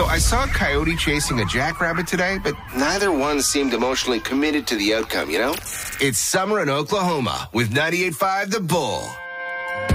So I saw a coyote chasing a jackrabbit today, but neither one seemed emotionally committed to the outcome, you know? It's summer in Oklahoma with 98.5 The Bull.